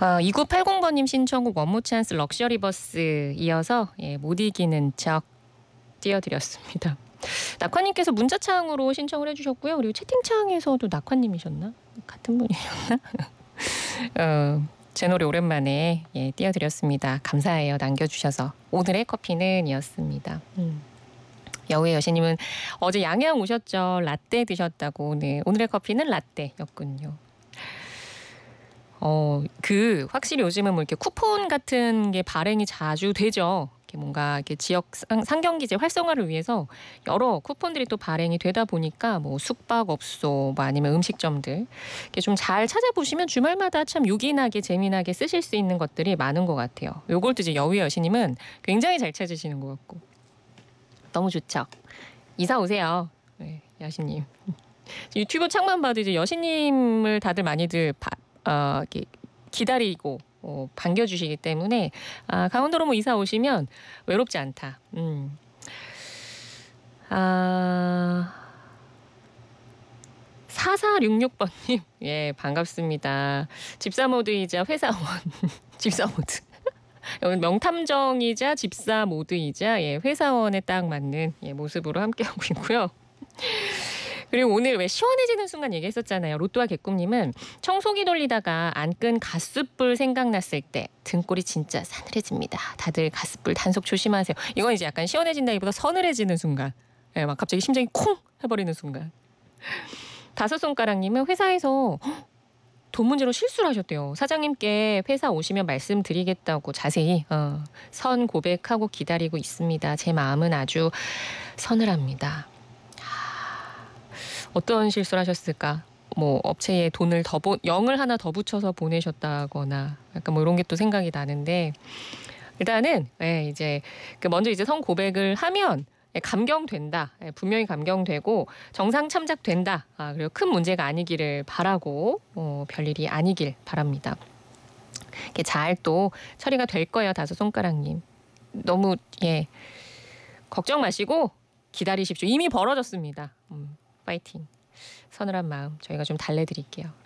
2980번님 신청곡 원모 찬스 럭셔리 버스 이어서 못 이기는 척 띄워드렸습니다. 낙화님께서 문자창으로 신청을 해주셨고요. 그리고 채팅창에서도 낙화님이셨나? 같은 분이셨나? 제 노래 오랜만에 띄워드렸습니다. 감사해요. 남겨주셔서. 오늘의 커피는 이었습니다. 여우의 여신님은 어제 양양 오셨죠. 라떼 드셨다고. 네, 오늘의 커피는 라떼였군요. 확실히 요즘은 뭐 이렇게 쿠폰 같은 게 발행이 자주 되죠. 이렇게 뭔가 이렇게 지역 상경기재 활성화를 위해서 여러 쿠폰들이 또 발행이 되다 보니까 뭐 숙박업소, 뭐 아니면 음식점들 이렇게 좀 잘 찾아보시면 주말마다 참 요긴하게 재미나게 쓰실 수 있는 것들이 많은 것 같아요. 요걸 또 이제 여우의 여신님은 굉장히 잘 찾으시는 것 같고 너무 좋죠. 이사 오세요, 네, 여신님. 유튜브 창만 봐도 이제 여신님을 다들 많이들 이렇게 기다리고 반겨주시기 때문에 강원도로 뭐 이사 오시면 외롭지 않다. 4466번님 예 반갑습니다. 집사 모드이자 회사원 집사 모드. 명탐정이자 집사 모드이자 회사원에 딱 맞는 모습으로 함께하고 있고요. 그리고 오늘 왜 시원해지는 순간 얘기했었잖아요. 로또와 개꿈님은 청소기 돌리다가 안 끈 가스불 생각났을 때 등골이 진짜 싸늘해집니다. 다들 가스불 단속 조심하세요. 이건 이제 약간 시원해진다기보다 서늘해지는 순간. 막 갑자기 심장이 콩 해버리는 순간. 다섯 손가락님은 회사에서 돈 문제로 실수를 하셨대요. 사장님께 회사 오시면 말씀드리겠다고 자세히 선 고백하고 기다리고 있습니다. 제 마음은 아주 서늘합니다. 어떤 실수를 하셨을까? 뭐 업체에 돈을 0을 하나 더 붙여서 보내셨다거나 약간 뭐 이런 게 또 생각이 나는데 일단은 이제 먼저 이제 선 고백을 하면 감경된다. 분명히 감경되고 정상 참작된다. 그리고 큰 문제가 아니기를 바라고 별일이 아니길 바랍니다. 이렇게 잘 또 처리가 될 거예요. 다섯 손가락님. 너무 걱정 마시고 기다리십시오. 이미 벌어졌습니다. 파이팅. 서늘한 마음 저희가 좀 달래드릴게요.